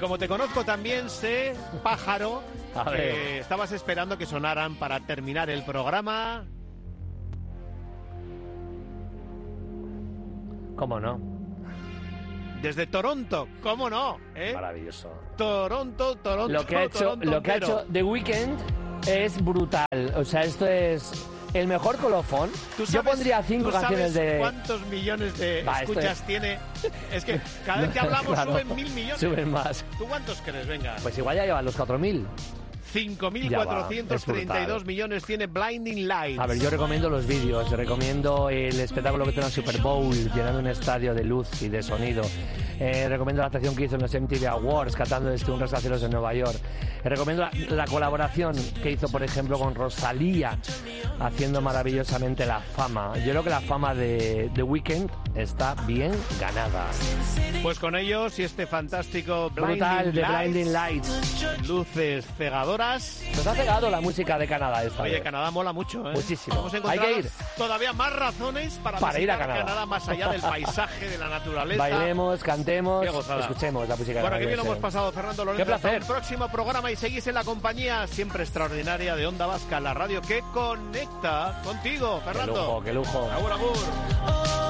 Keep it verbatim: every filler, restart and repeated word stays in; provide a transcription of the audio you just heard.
como te conozco también, sé, pájaro, A ver. que estabas esperando que sonaran para terminar el programa. ¿Cómo no? Desde Toronto, ¿cómo no? ¿Eh? Maravilloso. Toronto, Toronto, Lo que ha hecho, Toronto lo que ha entero. hecho The Weeknd es brutal. O sea, esto es el mejor colofón. ¿Tú Yo sabes- pondría cinco tú sabes canciones de... cuántos millones de Va, esto escuchas es- tiene? Es que cada vez que hablamos Claro, suben mil millones. Suben más. ¿Tú cuántos crees? Venga. Pues igual ya llevan los cuatro mil. cinco mil Ya va, cuatrocientos treinta y dos es brutal. millones tiene Blinding Lights. A ver, yo recomiendo los vídeos, recomiendo el espectáculo que tiene el Super Bowl, llenando un estadio de luz y de sonido. Eh, recomiendo la actuación que hizo en los M T V Awards, cantando desde un rascacielos en Nueva York. Eh, recomiendo la, la colaboración que hizo, por ejemplo, con Rosalía, haciendo maravillosamente La Fama. Yo creo que la fama de The Weeknd está bien ganada. Pues con ellos y este fantástico Blinding Brutal, de Lights, Blinding Lights. luces cegadoras. Nos ha pegado la música de Canadá esta Oye, vez. Canadá mola mucho, ¿eh? Muchísimo. Vamos a encontrar Hay que ir. todavía más razones para, Para ir a visitar Canadá. más allá del paisaje, de la naturaleza. Bailemos, cantemos, Qué gozada. escuchemos la música Bueno, que bien canadiense. lo hemos pasado, Fernando Lorenzo. Qué placer. Hasta un próximo programa y seguís en la compañía siempre extraordinaria de Onda Vasca, la radio que conecta contigo, Qué Fernando. lujo, qué lujo. Agur, agur.